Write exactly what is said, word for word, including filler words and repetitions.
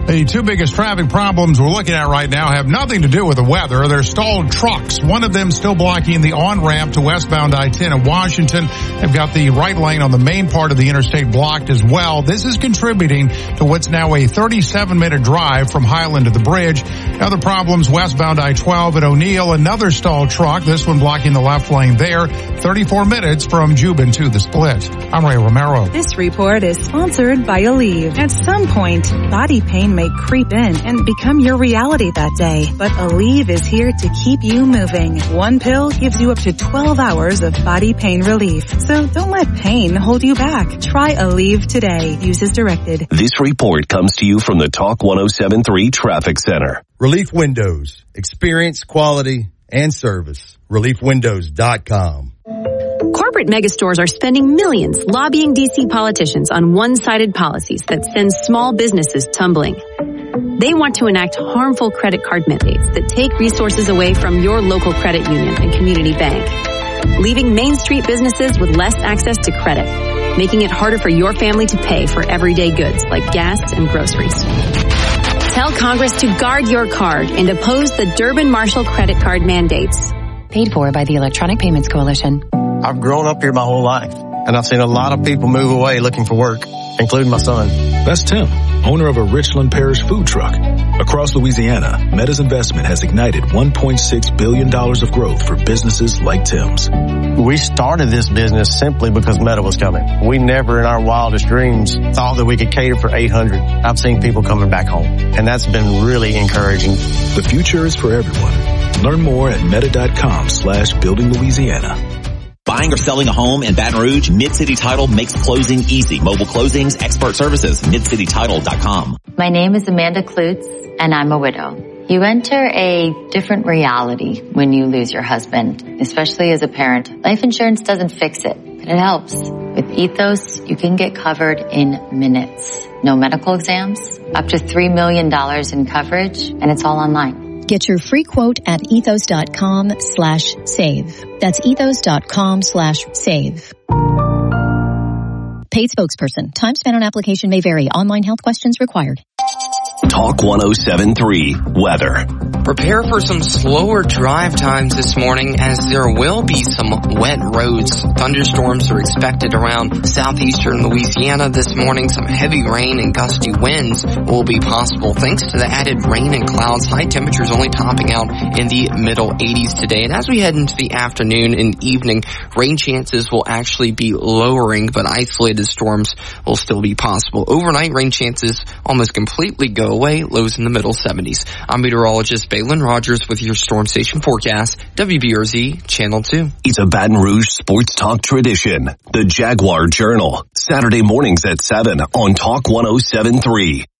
The two biggest traffic problems we're looking at right now have nothing to do with the weather. They're stalled trucks. One of them still blocking the on-ramp to westbound I ten in Washington. They've got the right lane on the main part of the interstate blocked as well. This is contributing to what's now a thirty-seven minute drive from Highland to the bridge. Other problems westbound I twelve at O'Neill. Another stalled truck. This one blocking the left lane there. thirty-four minutes from Jubin to the split. I'm Ray Romero. This report is sponsored by Aleve. At some point, body pain may creep in and become your reality that day. But Aleve is here to keep you moving. One pill gives you up to twelve hours of body pain relief. So don't let pain hold you back. Try Aleve today. Use as directed. This report comes to you from the Talk one oh seven point three Traffic Center. Relief Windows. Experience, quality, and service. relief windows dot com. Corporate megastores are spending millions lobbying D C politicians on one-sided policies that send small businesses tumbling. They want to enact harmful credit card mandates that take resources away from your local credit union and community bank, leaving Main Street businesses with less access to credit, making it harder for your family to pay for everyday goods like gas and groceries. Tell Congress to guard your card and oppose the Durbin-Marshall credit card mandates. Paid for by the Electronic Payments Coalition. I've grown up here my whole life, and I've seen a lot of people move away looking for work, including my son. That's Tim, owner of a Richland Parish food truck. Across Louisiana, Meta's investment has ignited one point six billion dollars of growth for businesses like Tim's. We started this business simply because Meta was coming. We never in our wildest dreams thought that we could cater for eight hundred. I've seen people coming back home, and that's been really encouraging. The future is for everyone. Learn more at meta.com slash building Louisiana. Buying or selling a home in Baton Rouge, Mid-City Title makes closing easy. Mobile closings, expert services, mid city title dot com. My name is Amanda Klutz, and I'm a widow. You enter a different reality when you lose your husband, especially as a parent. Life insurance doesn't fix it, but it helps. With Ethos, you can get covered in minutes. No medical exams, up to three million dollars in coverage, and it's all online. Get your free quote at ethos.com slash save. That's ethos.com slash save. Paid spokesperson. Time spent on application may vary. Online health questions required. Talk one oh seven point three Weather. Prepare for some slower drive times this morning as there will be some wet roads. Thunderstorms are expected around southeastern Louisiana this morning. Some heavy rain and gusty winds will be possible thanks to the added rain and clouds. High temperatures only topping out in the middle eighties today. And as we head into the afternoon and evening, rain chances will actually be lowering, but isolated storms will still be possible. Overnight, rain chances almost completely go away. Lows in the middle seventies. I'm meteorologist Balin Rogers with your Storm Station forecast, W B R Z Channel two. It's a Baton Rouge sports talk tradition. The Jaguar Journal, Saturday mornings at seven on Talk one oh seven point three.